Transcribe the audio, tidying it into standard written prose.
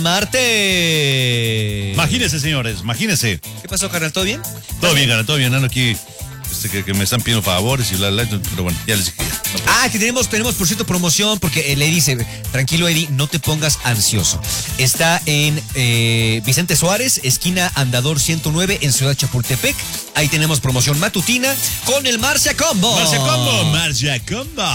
Marte. Imagínense, señores, imagínense. ¿Qué pasó, carnal? ¿Todo bien? Todo bien, cara, todo bien. Ando aquí que me están pidiendo favores y pero bueno, ya les dije. Que tenemos por cierto promoción porque le dice, tranquilo Eddie, no te pongas ansioso. Está en Vicente Suárez, esquina Andador 109 en Ciudad Chapultepec. Ahí tenemos promoción matutina con el Marcia Combo. Marcia Combo.